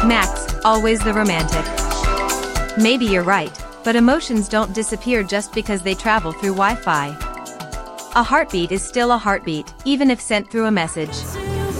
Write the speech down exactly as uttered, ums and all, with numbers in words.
Max, always the romantic. Maybe you're right, but emotions don't disappear just because they travel through Wi-Fi. A heartbeat is still a heartbeat, even if sent through a message.